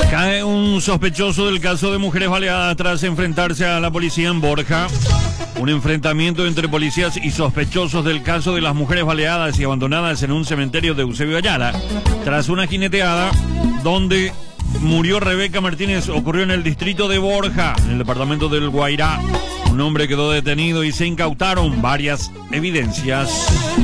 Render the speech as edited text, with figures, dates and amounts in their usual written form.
Cae un sospechoso del caso de mujeres baleadas tras enfrentarse a la policía en Borja. Un enfrentamiento entre policías y sospechosos del caso de las mujeres baleadas y abandonadas en un cementerio de Eusebio Ayala. Tras una jineteada donde murió Rebeca Martínez, ocurrió en el distrito de Borja, en el departamento del Guairá. Un hombre quedó detenido y se incautaron varias evidencias.